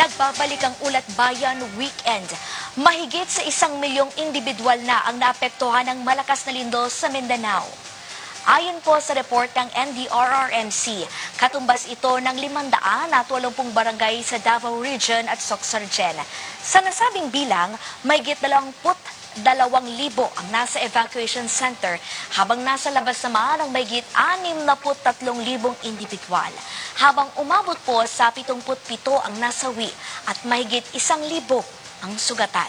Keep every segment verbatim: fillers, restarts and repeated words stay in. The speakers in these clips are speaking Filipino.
Nagbabalik ang Ulat Bayan Weekend. Mahigit sa isang milyong individual na ang naapektuhan ng malakas na lindol sa Mindanao. Ayon po sa report ng N D R R M C, katumbas ito ng limandaan at walumpung barangay sa Davao Region at Soxargen. Sa nasabing bilang, mahigit dalawamput dalawang libo ang nasa evacuation center, habang nasa labas naman ang mahigit anim na tatlong libong individual. Habang umabot po sa pitungput pito ang nasawi at mahigit isang libo ang sugatan.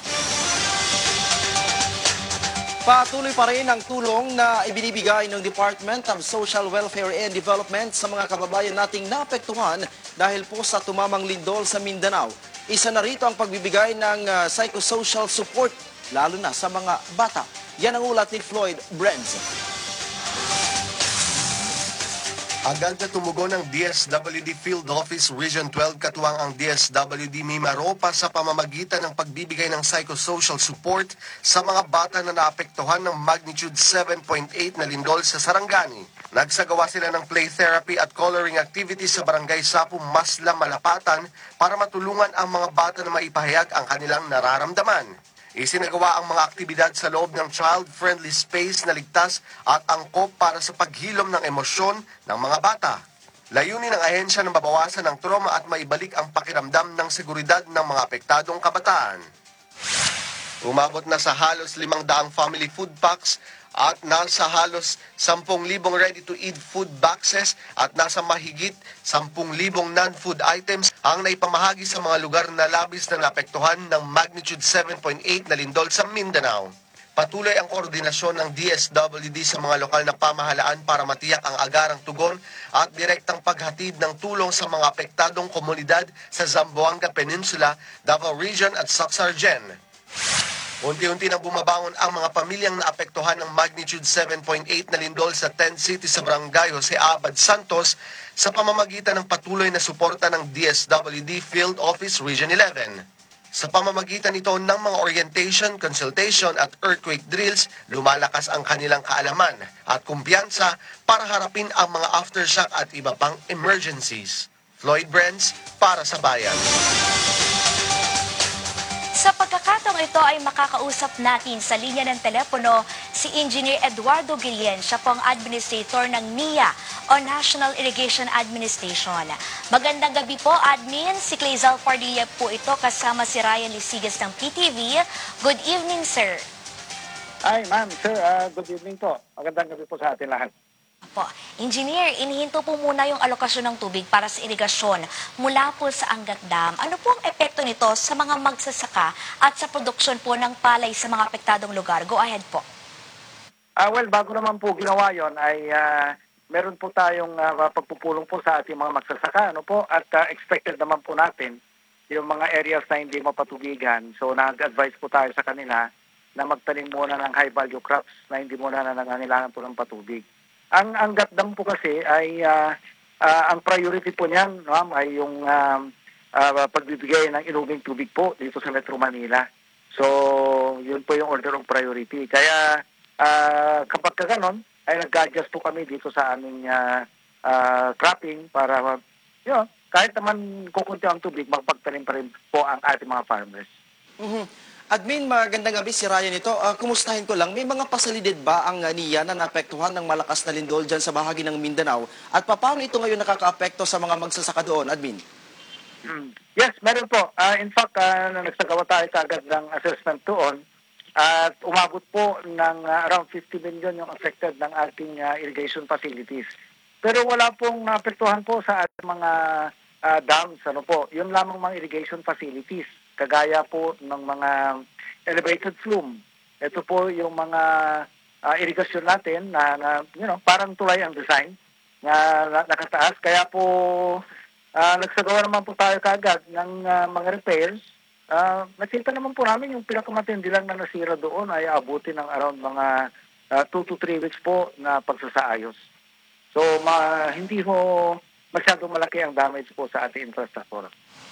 Patuloy pa rin ang tulong na ibinibigay ng Department of Social Welfare and Development sa mga kababayan nating naapektuhan dahil po sa tumamang lindol sa Mindanao. Isa na rito ang pagbibigay ng uh, psychosocial support, lalo na sa mga bata. Yan ang ulat ni Floyd Brenz. Agad na tumugon ng D S W D Field Office Region twelve katuwang ang D S W D Mimaropa sa pamamagitan ng pagbibigay ng psychosocial support sa mga bata na naapektuhan ng magnitude seven point eight na lindol sa Sarangani. Nagsagawa sila ng play therapy at coloring activities sa Barangay Sapu, Masla, Malapatan para matulungan ang mga bata na maipahayag ang kanilang nararamdaman. Isinagawa ang mga aktibidad sa loob ng child-friendly space na ligtas at angkop para sa paghilom ng emosyon ng mga bata. Layunin ng ahensya na mabawasan ang trauma at maibalik ang pakiramdam ng seguridad ng mga apektadong kabataan. Umabot na sa halos limang daang family food packs at nasa halos sampung libong ready-to-eat food boxes at nasa mahigit sampung libong non-food items ang naipamahagi sa mga lugar na labis na naapektuhan ng magnitude seven point eight na lindol sa Mindanao. Patuloy ang koordinasyon ng D S W D sa mga lokal na pamahalaan para matiyak ang agarang tugon at direktang paghatid ng tulong sa mga apektadong komunidad sa Zamboanga Peninsula, Davao Region at Soxargen. Unti-unti nang bumabangon ang mga pamilyang naapektuhan ng magnitude seven point eight na lindol sa tent city sa Barangay Jose Abad Santos sa pamamagitan ng patuloy na suporta ng D S W D Field Office Region eleven. Sa pamamagitan ito ng mga orientation, consultation at earthquake drills, lumalakas ang kanilang kaalaman at kumpiyansa para harapin ang mga aftershock at iba pang emergencies. Floyd Brenz para sa Bayan. Sa pagkakataong ito ay makakausap natin sa linya ng telepono si Engineer Eduardo Guillen, siya po ang administrator ng N I A o National Irrigation Administration. Magandang gabi po, Admin. Si Clazel Pardilla po ito kasama si Ryan Lisigas ng P T V. Good evening, sir. Ay, ma'am, sir, uh, good evening po. Magandang gabi po sa atin lahat. Po. Engineer, inihinto po muna yung alokasyon ng tubig para sa irigasyon mula po sa Angat Dam. Ano po ang epekto nito sa mga magsasaka at sa produksyon po ng palay sa mga apektadong lugar? Go ahead po. Uh, well, bago naman po ginawa yon ay uh, meron po tayong uh, pagpupulong po sa ating mga magsasaka. Ano po? At uh, expected naman po natin yung mga areas na hindi mapatubigan. So nag-advise po tayo sa kanila na magtanim muna ng high-value crops na hindi muna na nangangailangan po ng patubig. Ang Angat Dam po kasi ay uh, uh, ang priority po niyan, no, ay yung uh, uh, pagbibigay ng inuming tubig po dito sa Metro Manila. So, yun po yung order of priority. Kaya uh, kapag ka ganon, ay nag-adjust po kami dito sa aming uh, uh, cropping para uh, yun, kahit naman kukunti ang tubig, magpagtanim pa rin po ang ating mga farmers. Mm-hmm. Admin, magandang gabi si Ryan ito. Uh, kumustahin ko lang, may mga pasalidad ba ang uh, N I A na naapektuhan ng malakas na lindol dyan sa bahagi ng Mindanao? At paano ito ngayon nakakaapekto sa mga magsasaka doon, Admin? Mm. Yes, meron po. Uh, in fact, uh, nagsagawa tayo kagad ng assessment doon at umabot po ng uh, around fifty million yung affected ng ating uh, irrigation facilities. Pero wala pong naapektuhan po sa ating mga uh, dams. Ano po? Yun lamang mga irrigation facilities. Kagaya po ng mga elevated flume. Ito po yung mga uh, irigasyon natin na, na you know, parang tulay ang design na, na nakataas. Kaya po uh, nagsagawa naman po tayo kagad ng uh, mga repairs. Uh, nakita naman po namin yung pinakamatindi lang na nasira doon ay abutin ng around mga two to three weeks po na pagsasaayos. So ma, hindi ho masyadong malaki ang damage po sa ating infrastructure.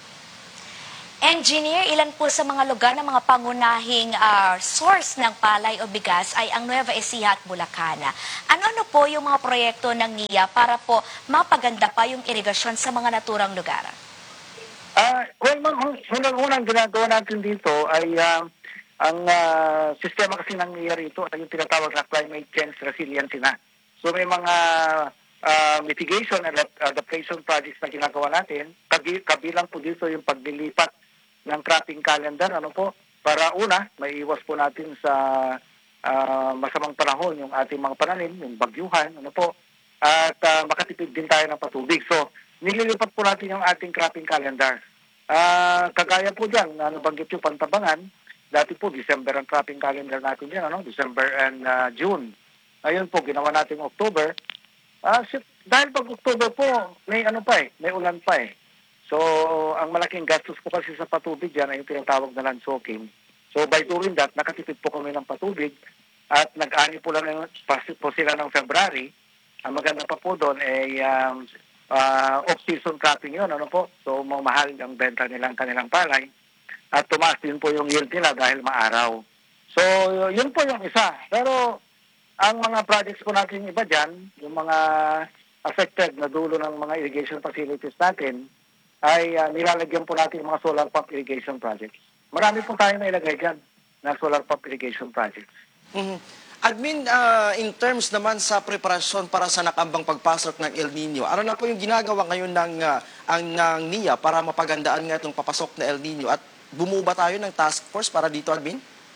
Engineer, ilan po sa mga lugar ng mga pangunahing uh, source ng palay o bigas ay ang Nueva Ecija at Bulacan. Ano-ano po yung mga proyekto ng N I A para po mapaganda pa yung irigasyon sa mga naturang lugar? Ah, well, ma'am, un- unang-unang ginagawa natin dito ay ah, ang ah, sistema kasi ng N I A rito ay yung tinatawag na climate change resiliency na. So may mga ah, mitigation and adap- adaptation projects na ginagawa natin. Kabi- kabilang po dito yung paglilipat ng cropping calendar, ano po, para una, may iwas po natin sa ah, masamang panahon yung ating mga pananim, yung bagyuhan, ano po, at ah, makatipid din tayo ng patubig. So, nililipat po natin yung ating cropping calendar. Ah, kagaya po diyan, na nabanggit yung Pantabangan, dati po December ang cropping calendar natin diyan, ano? December and ah, June. Ngayon po ginawa natin October. Ah, si- dahil pag October po, may ano pa eh, may ulan pa eh. So, ang malaking gastos po kasi sa patubig diyan ay yung tinatawag na land soaking. So, by doing that, nakatipid po kami ng patubig at nag-ani po lang ng- pa- po sila ng February. Ang maganda pa po doon ay um, ah, off-season cropping yun, ano po? So, mahal ang benta nilang kanilang palay at tumaas din po yung yield nila dahil maaraw. So, yun po yung isa. Pero, ang mga projects po natin iba dyan, yung mga affected na dulo ng mga irrigation facilities natin, ay ah, nilalagyan po natin yung mga solar pump irrigation projects. Marami po tayo na ilagay dyan na solar pump irrigation projects. Mhm. Admin, ah, in terms naman sa preparasyon para sa nakambang pagpasok ng El Nino, ano na po yung ginagawa ngayon ng, ah, ang, ng N I A para mapagandaan nga itong papasok na El Nino? At bumuo ba tayo ng task force para dito, Admin?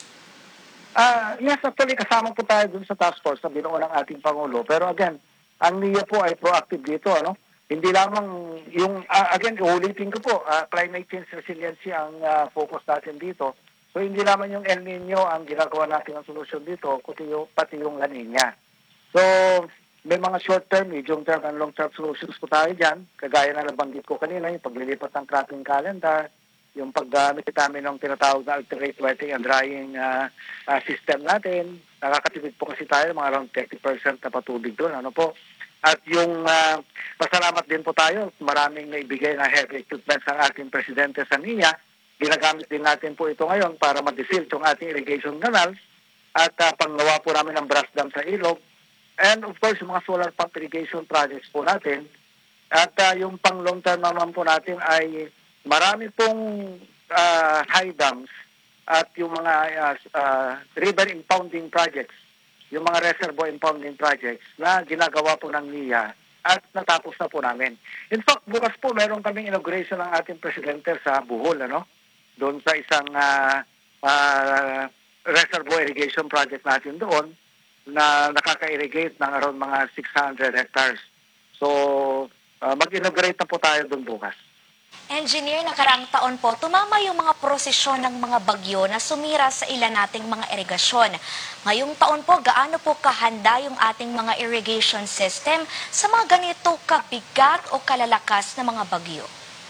Ah, yes, actually kasama po tayo dun sa task force na binuo ng ating Pangulo. Pero again, ang N I A po ay proactive dito, ano? Hindi lamang yung, ah, again, uulitin ko po, ah, climate change resiliency ang ah, focus natin dito. So hindi lamang yung El Nino ang ginagawa natin ng solusyon dito, kundi yung, pati yung La Nina. So, may mga short-term, medium-term, and long-term solutions po tayo dyan. Kagaya na nabanggit ko kanina, yung paglilipat ng cropping calendar, yung paggamit namin ng tinatawag na alternate wetting and drying ah, ah, system natin. Nakakatipid po kasi tayo, mga around thirty percent na patubig doon. Ano po? At yung ah, pasalamat din po tayo, maraming naibigay na heavy equipment sa ating presidente sa N I A. Ginagamit din natin po ito ngayon para ma-desil yung ating irrigation canals at uh, panggawa po namin ng brush dam sa ilog. And of course, yung mga solar pump irrigation projects po natin. At ah, yung pang long term naman po natin ay marami pong ah, high dams at yung mga ah, ah, river impounding projects, yung mga reservoir impounding projects na ginagawa po ng N I A at natapos na po namin. In fact, bukas po meron kaming inauguration ng ating presidente sa Bohol, ano? Doon sa isang ah, ah, reservoir irrigation project natin doon na nakaka-irrigate ng around mga six hundred hectares. So, ah, mag-inaugurate na po tayo doon bukas. Engineer, nakaraang taon po, tumama yung mga prosesyon ng mga bagyo na sumira sa ilan nating mga irigasyon. Ngayong taon po, gaano po kahanda yung ating mga irrigation system sa mga ganito kabigat o kalalakas na mga bagyo?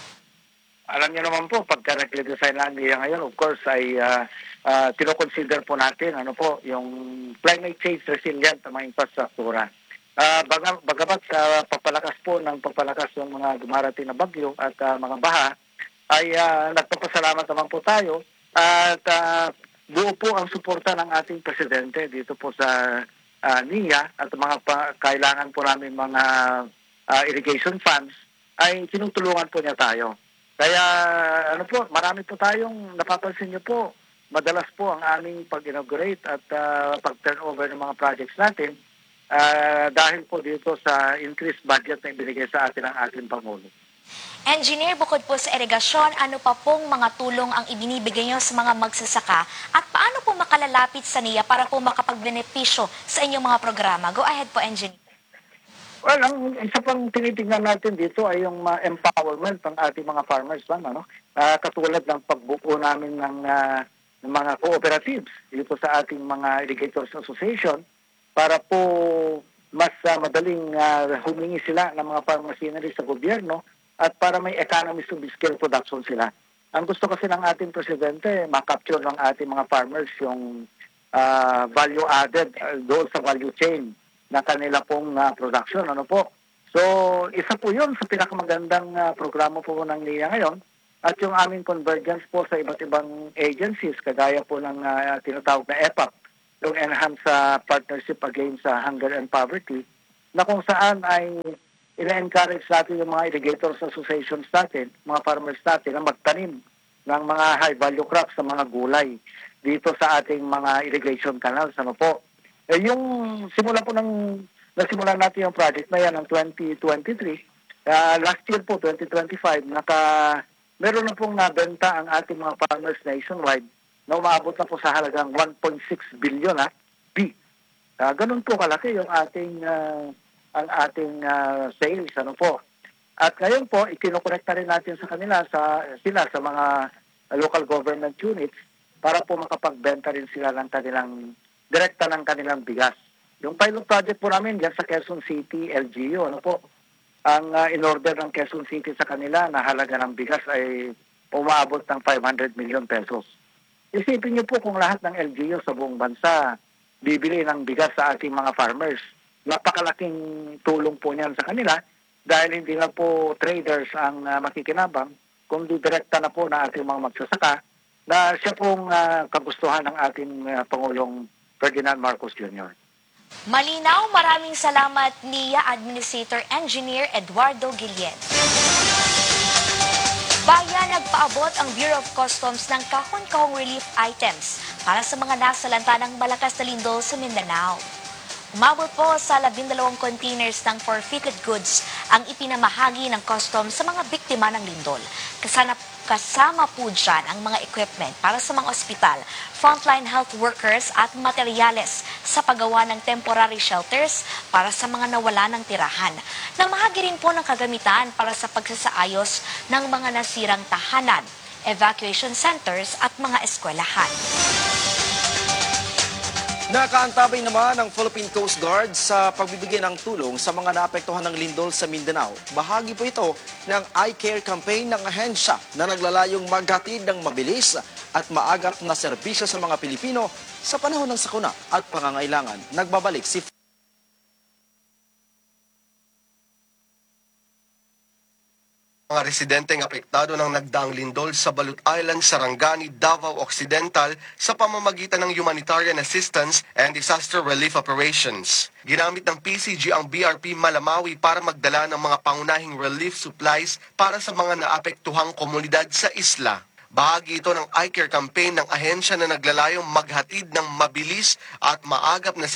Alam niyo naman po, pagka nag-design na niya ngayon, of course, ay uh, uh, tinoconsider po natin ano po, yung climate change resilient na mga infrastruktura. Uh, baga, bagamat uh, papalakas po ng papalakas yung mga dumarating na bagyo at ah, mga baha, ay ah, nagpapasalamat naman po tayo at ah, buo po ang suporta ng ating presidente dito po sa ah, N I A at mga pa- kailangan po namin mga ah, irrigation funds ay tinutulungan po niya tayo. Kaya ano po, marami po tayong napapansin niyo po, madalas po ang aming pag-inaugurate at ah, pag-turnover ng mga projects natin ah, dahil po dito sa increased budget na ibinigay sa atin ng ating Pangulo. Engineer, bukod po sa irigasyon, ano pa pong mga tulong ang ibinibigay nyo sa mga magsasaka at paano po makalalapit sa N I A para po makapagbenepisyo sa inyong mga programa? Go ahead po, Engineer. Well, ang isa pang tinitingnan natin dito ay yung uh, empowerment ng ating mga farmers ba, ano? Ah, katulad ng pagbuo namin ng, ah, ng mga cooperatives dito sa ating mga irrigators association para po mas ah, madaling ah, humingi sila ng mga farm machinery sa gobyerno at para may economies of scale production sila. Ang gusto kasi ng ating presidente, makapture ng ating mga farmers yung ah, value added ah, doon sa value chain na kanila pong ah, production. Ano po? So, isa po yun sa pinakamagandang ah, programa po ng N I A ngayon at yung aming convergence po sa iba't ibang agencies, kagaya po ng ah, tinatawag na E P A P, yung Enhanced ah, Partnership Against ah, Hunger and Poverty, na kung saan ay ina-encourage natin yung mga irrigators associations natin, mga farmers natin na magtanim ng mga high-value crops sa mga gulay dito sa ating mga irrigation canals. Ano po? Eh, yung simula po ng, nasimulan natin yung project na yan ng twenty twenty-three, ah, last year po, twenty twenty-five, naka, meron na pong nabenta ang ating mga farmers nationwide na umabot na po sa halagang one point six billion ha, B. Ah, ganun po kalaki yung ating ah, ang ating ah, sales, ano po. At ngayon po, ikinokonekta rin natin sa kanila, sa sila sa mga local government units para po makapagbenta rin sila ng kanilang direkta ng kanilang bigas. Yung pilot project po namin diyan sa Quezon City L G U, ano po, ang ah, in-order ng Quezon City sa kanila na halaga ng bigas ay umaabot ng five hundred million pesos. Isipin niyo po kung lahat ng L G U sa buong bansa bibili ng bigas sa ating mga farmers. Napakalaking tulong po niyan sa kanila dahil hindi na po traders ang uh, makikinabang, kundi direkta na po na ating mga magsasaka na siya pong uh, kagustuhan ng ating uh, Pangulong Ferdinand Marcos Junior Malinaw, maraming salamat N I A Administrator Engineer Eduardo Guillen. Bayan, nagpaabot ang Bureau of Customs ng kahon-kahong relief items para sa mga nasalanta ng malakas na lindol sa Mindanao. Umabot po sa labindalawang containers ng forfeited goods ang ipinamahagi ng customs sa mga biktima ng lindol. Kasana, kasama po dyan ang mga equipment para sa mga ospital, frontline health workers at materyales sa paggawa ng temporary shelters para sa mga nawala ng tirahan. Namahagi rin po ng kagamitan para sa pagsasaayos ng mga nasirang tahanan, evacuation centers at mga eskwelahan. Nakaantabay naman ang Philippine Coast Guard sa pagbibigay ng tulong sa mga naapektuhan ng lindol sa Mindanao. Bahagi po ito ng I-Care campaign ng ahensya na naglalayong maghatid ng mabilis at maagap na serbisyo sa mga Pilipino sa panahon ng sakuna at pangangailangan. Nagbabalik si Mga residenteng apektado ng nagdaang lindol sa Balut Island, Sarangani, Davao Occidental sa pamamagitan ng Humanitarian Assistance and Disaster Relief Operations. Ginamit ng P C G ang B R P Malamawi para magdala ng mga pangunahing relief supplies para sa mga naapektuhang komunidad sa isla. Bahagi ito ng I-Care campaign ng ahensya na naglalayong maghatid ng mabilis at maagap na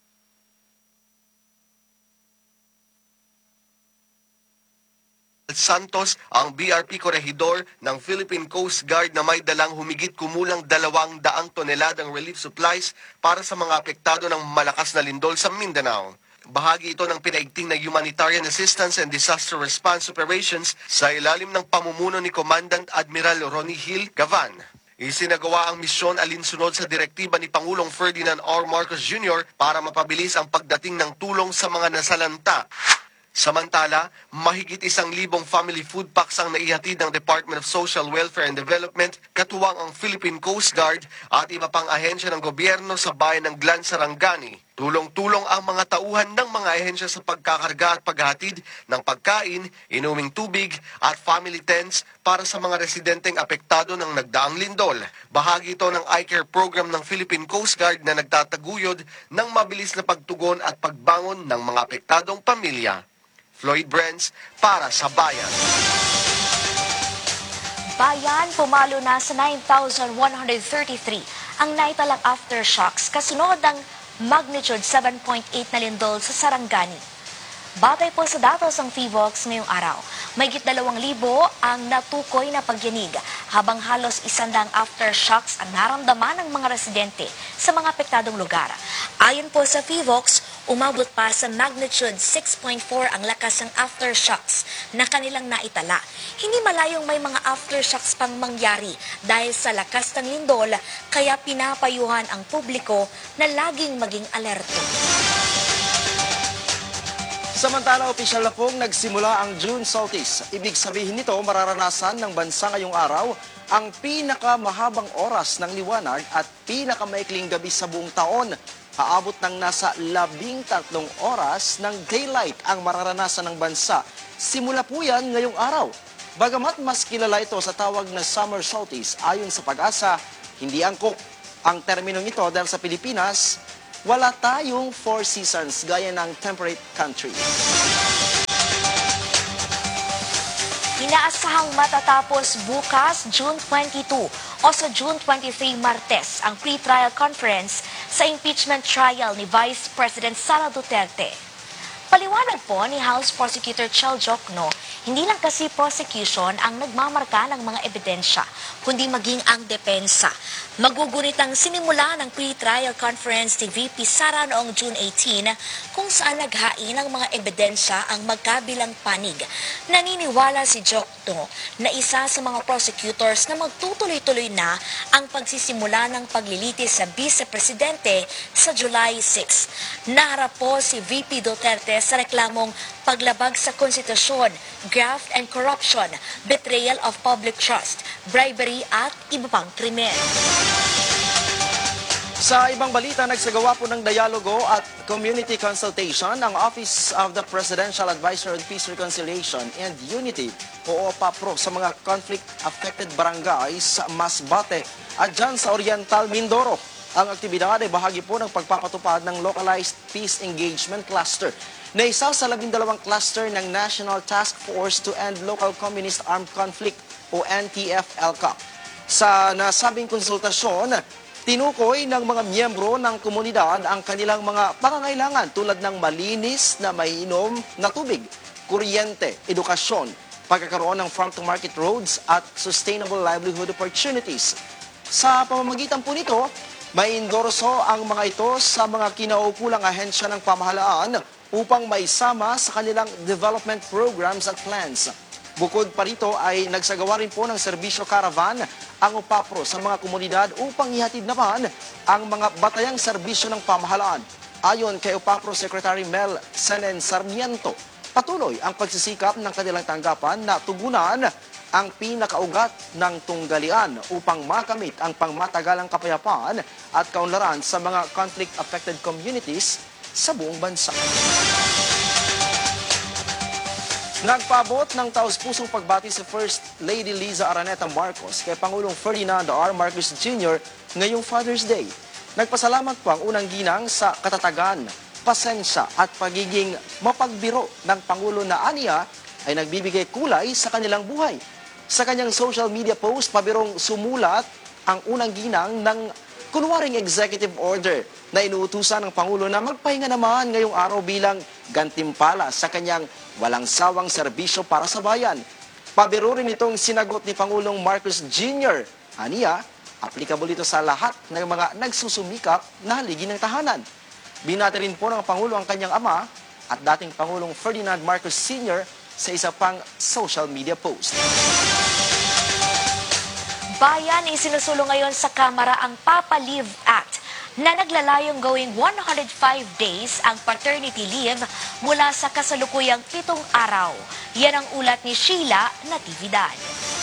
Santos, ang B R P Corregidor ng Philippine Coast Guard na may dalang humigit kumulang dalawang daang toneladang relief supplies para sa mga apektado ng malakas na lindol sa Mindanao. Bahagi ito ng pinaigting na Humanitarian Assistance and Disaster Response Operations sa ilalim ng pamumuno ni Commandant Admiral Ronnie Hill Gavan. Isinagawa ang misyon alinsunod sa direktiba ni Pangulong Ferdinand R. Marcos Junior para mapabilis ang pagdating ng tulong sa mga nasalanta. Samantala, mahigit isang libong family food packs ang naihatid ng Department of Social Welfare and Development, katuwang ang Philippine Coast Guard at iba pang ahensya ng gobyerno sa bayan ng Glan, Sarangani. Tulong-tulong ang mga tauhan ng mga ahensya sa pagkakarga at paghatid ng pagkain, inuming tubig at family tents para sa mga residenteng apektado ng nagdaang lindol. Bahagi ito ng I-Care program ng Philippine Coast Guard na nagtataguyod ng mabilis na pagtugon at pagbangon ng mga apektadong pamilya. Floyd Brents para sa Bayan. Bayan, pumalo na sa nine thousand one hundred thirty-three ang naitalang aftershocks kasunod ng magnitude seven point eight na lindol sa Sarangani. Batay po sa datos ng PHIVOLCS ngayong araw, mahigit dalawang libo ang natukoy na pagyanig habang halos isandang aftershocks ang naramdaman ng mga residente sa mga apektadong lugar. Ayon po sa PHIVOLCS, umabot pa sa magnitude six point four ang lakas ng aftershocks na kanilang naitala. Hindi malayong may mga aftershocks pang mangyari dahil sa lakas ng lindol, kaya pinapayuhan ang publiko na laging maging alerto. Samantala, opisyal na pong nagsimula ang June solstice. Ibig sabihin nito, mararanasan ng bansa ngayong araw ang pinakamahabang oras ng liwanag at pinakamaikling gabi sa buong taon. Aabot ng nasa labing tatlong oras ng daylight ang mararanasan ng bansa. Simula po yan ngayong araw. Bagamat mas kilala ito sa tawag na summer solstice, ayon sa Pag-asa, hindi angkop ang terminong ito dahil sa Pilipinas, wala tayong four seasons gaya ng temperate country. Inaasahang matatapos bukas, June twenty-two o sa June twenty-three, Martes, ang pre-trial conference sa impeachment trial ni Vice President Sara Duterte. Paliwanag po ni House Prosecutor Chel Jokno, hindi lang kasi prosecution ang nagmamarka ng mga ebidensya, kundi maging ang depensa. Magugunit ang sinimula ng pre-trial conference ni V P Sara noong June eighteen kung saan naghain ng mga ebidensya ang magkabilang panig. Naniniwala si Jokno na isa sa mga prosecutors na magtutuloy-tuloy na ang pagsisimula ng paglilitis sa Vice Presidente sa July sixth. Naharap po si V P Duterte sa reklamong paglabag sa konstitusyon, graft and corruption, betrayal of public trust, bribery at iba pang krimen. Sa ibang balita, nagsagawa po ng dialogo at community consultation ang Office of the Presidential Advisor on Peace, Reconciliation and Unity o OPAPRO sa mga conflict-affected barangays sa Masbate at dyan sa Oriental Mindoro. Ang aktibidad ay bahagi po ng pagpapatupad ng Localized Peace Engagement Cluster na isa sa labindalawang cluster ng National Task Force to End Local Communist Armed Conflict o N T F L C A C. Sa nasabing konsultasyon, tinukoy ng mga miyembro ng komunidad ang kanilang mga pangangailangan tulad ng malinis na maiinom na tubig, kuryente, edukasyon, pagkakaroon ng farm-to-market roads at sustainable livelihood opportunities. Sa pamamagitan po nito, may endorso ang mga ito sa mga kinaukulang ahensya ng pamahalaan upang maisama sa kanilang development programs at plans. Bukod pa rito ay nagsagawa rin po ng serbisyo caravan ang OPAPRO sa mga komunidad upang ihatid naman ang mga batayang serbisyo ng pamahalaan. Ayon kay OPAPRO Secretary Mel Senen Sarmiento, patuloy ang pagsisikap ng kanilang tanggapan na tugunan ang pinakaugat ng tunggalian upang makamit ang pangmatagalang kapayapaan at kaunlaran sa mga conflict-affected communities sa buong bansa. Nagpaabot ng taus-pusong pagbati si First Lady Liza Araneta Marcos kay Pangulong Ferdinand R. Marcos Junior ngayong Father's Day. Nagpasalamat po ang unang ginang sa katatagan, pasensya at pagiging mapagbiro ng Pangulo na aniya ay nagbibigay kulay sa kanilang buhay. Sa kanyang social media post, pabirong sumulat ang unang ginang ng kunwaring executive order na inuutusan ng Pangulo na magpahinga naman ngayong araw bilang gantimpala sa kanyang walang sawang serbisyo para sa bayan. Pabiro rin itong sinagot ni Pangulong Marcos Junior Aniya, applicable ito sa lahat ng mga nagsusumikap na haligi ng tahanan. Binati rin po ng Pangulo ang kanyang ama at dating Pangulong Ferdinand Marcos Senior sa isa pang social media post. Bayan isinusulong ngayon sa Kamara ang Papa Leave Act na naglalayong gawing one hundred five days ang paternity leave mula sa kasalukuyang pitong araw. Yan ang ulat ni Sheila Natividad.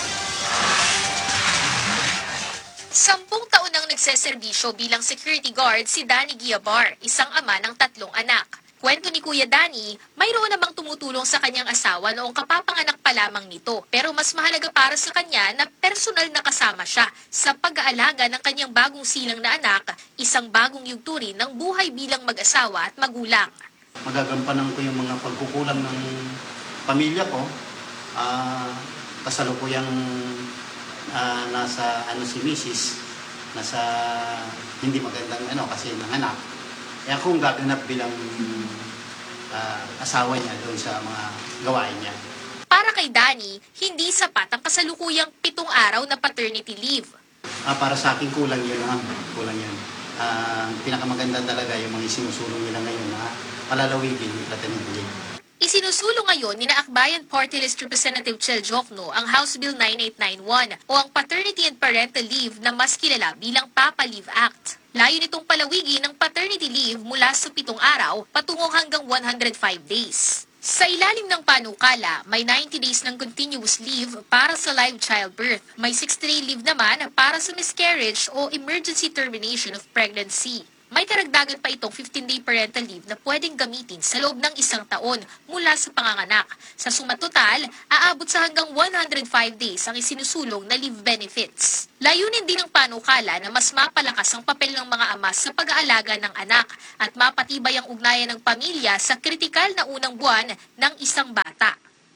Sampung taon nang nagseserbisyo bilang security guard si Danny Guiabar, isang ama ng tatlong anak. Kwento ni Kuya Danny, mayroon namang tumutulong sa kanyang asawa noong kapapanganak pa lamang nito. Pero mas mahalaga para sa kanya na personal na kasama siya sa pag-aalaga ng kanyang bagong silang na anak, isang bagong yugturin ng buhay bilang mag-asawa at magulang. Magagampanan ko yung mga pagkukulang ng pamilya ko. Uh, kasalukuyang uh, nasa ano si Missus nasa hindi magandang ano kasi nanganak. Kaya kung gaganap bilang uh, asawa niya doon sa mga gawain niya. Para kay Danny, hindi sapat ang kasalukuyang pitong araw na paternity leave. Uh, para sa akin kulang yun ha, kulang yun. Uh, pinakamaganda talaga yung mga sinusulong nila ngayon na palalawigin yung paternity leave. Isinusulong ngayon ni Naakbayan Party List Representative Chel Jokno ang House Bill nine eight nine one o ang Paternity and Parental Leave na mas kilala bilang Papa Leave Act. Layo nitong palawigin ng paternity leave mula sa pitong araw patungong hanggang one hundred five days. Sa ilalim ng panukala, may ninety days ng continuous leave para sa live childbirth. May sixty day leave naman para sa miscarriage o emergency termination of pregnancy. May karagdagan pa itong fifteen day parental leave na pwedeng gamitin sa loob ng isang taon mula sa panganganak. Sa suma total, aabot sa hanggang one hundred five days ang isinusulong na leave benefits. Layunin din ng panukala na mas mapalakas ang papel ng mga ama sa pag-aalaga ng anak at mapatibay ang ugnayan ng pamilya sa kritikal na unang buwan ng isang bata.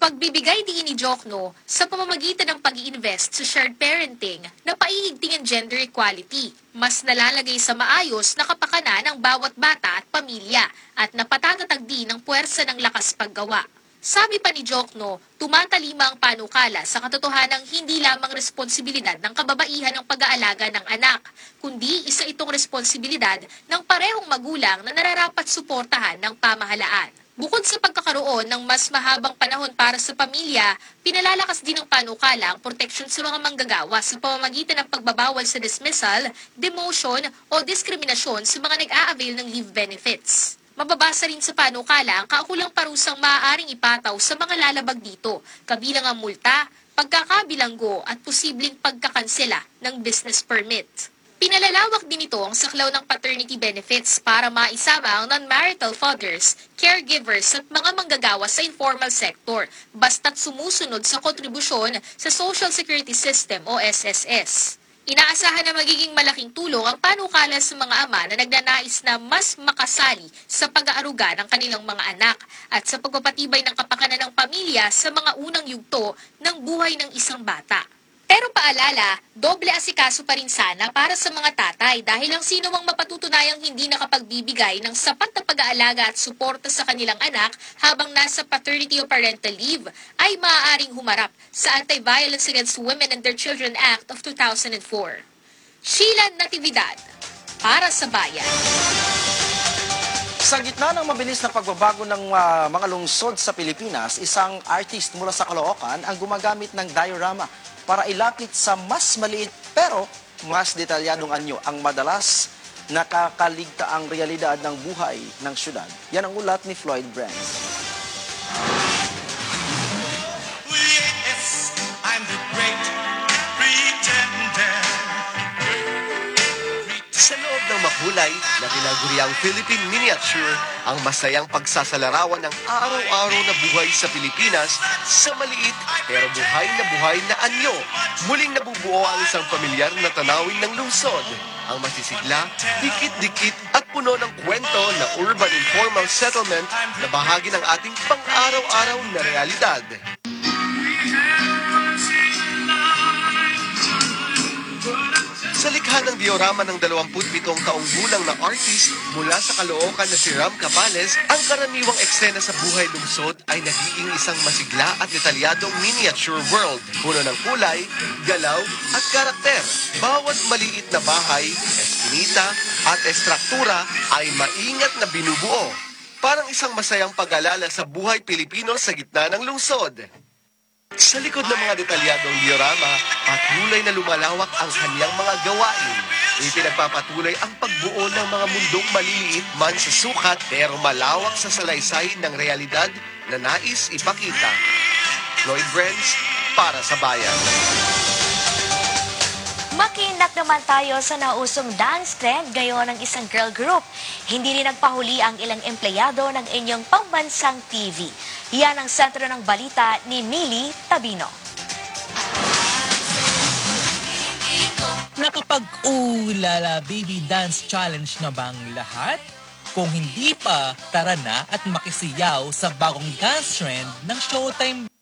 Pagbibigay din ni Jokno sa pamamagitan ng pag-i-invest sa shared parenting na paiigting ang gender equality, mas nalalagay sa maayos na kapakanan ng bawat bata at pamilya at napatatatag din ang puwersa ng lakas paggawa. Sabi pa ni Jokno, tumatalima ang panukala sa katotohanang hindi lamang responsibilidad ng kababaihan ang pag-aalaga ng anak, kundi isa itong responsibilidad ng parehong magulang na nararapat suportahan ng pamahalaan. Bukod sa pagkakaroon ng mas mahabang panahon para sa pamilya, pinalalakas din ng panukala ang proteksyon sa mga manggagawa sa pamamagitan ng pagbabawal sa dismissal, demotion o diskriminasyon sa mga nag-a-avail ng leave benefits. Mababasa rin sa panukala ang kaukulang parusang maaaring ipataw sa mga lalabag dito, kabilang ang multa, pagkakabilanggo at posibleng pagkakansela ng business permit. Pinalalawak din ito ang saklaw ng paternity benefits para maisama ang non-marital fathers, caregivers at mga manggagawa sa informal sector basta't sumusunod sa kontribusyon sa Social Security System o S S S. Inaasahan na magiging malaking tulong ang panukala sa mga ama na nagnanais na mas makasali sa pag-aaruga ng kanilang mga anak at sa pagpapatibay ng kapakanan ng pamilya sa mga unang yugto ng buhay ng isang bata. Pero paalala, doble asikaso pa rin sana para sa mga tatay dahil ang sino mang mapatutunayang hindi nakapagbibigay ng sapat na pag-aalaga at suporta sa kanilang anak habang nasa paternity o parental leave ay maaaring humarap sa Anti-Violence Against Women and Their Children Act of two thousand four. Sheila Natividad, para sa Bayan. Sa gitna ng mabilis na pagbabago ng ah, mga lungsod sa Pilipinas, isang artist mula sa Caloocan ang gumagamit ng diorama para ilapit sa mas maliit pero mas detalyadong anyo ang madalas nakakaligtaang realidad ng buhay ng syudad. Yan ang ulat ni Floyd Brands. Yes, I'm the great pretender. Sa loob ng makulay na tinaguriang Philippine Miniature, ang masayang pagsasalarawan ng araw-araw na buhay sa Pilipinas sa maliit pero buhay na buhay na anyo. Muling nabubuo ang isang pamilyar na tanawin ng lungsod. Ang masisigla, dikit-dikit at puno ng kwento na urban informal settlement na bahagi ng ating pang-araw-araw na realidad. Sa likha ng diorama ng dalawampu't pitong taong gulang na artist mula sa Caloocan na si Ram Cabales, ang karaniwang eksena sa buhay lungsod ay nagiging isang masigla at detalyadong miniature world. Puno ng kulay, galaw at karakter. Bawat maliit na bahay, eskinita at estruktura ay maingat na binubuo. Parang isang masayang pag-alala sa buhay Pilipino sa gitna ng lungsod. Sa likod ng mga detalyadong diorama, patuloy na lumalawak ang kanyang mga gawain. Ipinagpapatuloy ang pagbuo ng mga mundong maliliit man sa sukat pero malawak sa salaysay ng realidad na nais ipakita. Lloyd Brands, para sa Bayan. Makinak naman tayo sa nausong dance trend ngayon ng isang girl group. Hindi rin nagpahuli ang ilang empleyado ng inyong pambansang T V. Yan ang sentro ng balita ni Millie Tabino. Nakapag-ulala baby dance challenge na bang lahat? Kung hindi pa, tara na at makisiyaw sa bagong dance trend ng Showtime